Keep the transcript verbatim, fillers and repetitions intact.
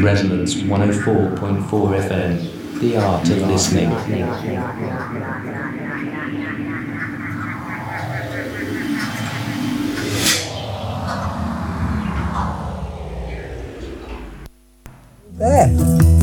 Resonance one oh four point four F M, the art of listening. There.